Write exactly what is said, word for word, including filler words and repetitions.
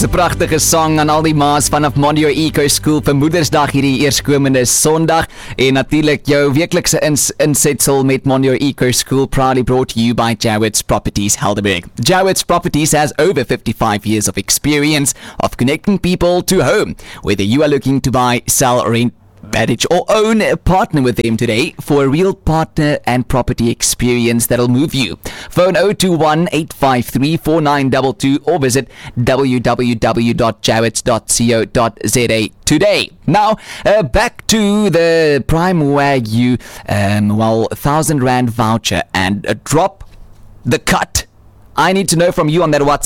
Dis 'n pragtige song aan al die ma's vanaf Mondio Eco School vir Moedersdag hierdie eerskomende Sondag en natuurlik jou weeklikse ins insetsel met Mondio Eco School, proudly brought to you by Jowitz Properties Helderberg. Jowitz Properties has over fifty-five years of experience of connecting people to home. Whether you are looking to buy, sell, rent, manage or own, partner with them today for a real partner and property experience that'll move you. Phone zero two one, eight five three, four nine two two or visit w w w dot jowitz dot co dot za today. Now, uh, back to the Prime Wagyu, um, well, one thousand rand voucher and uh, drop the cut. I need to know from you on that WhatsApp.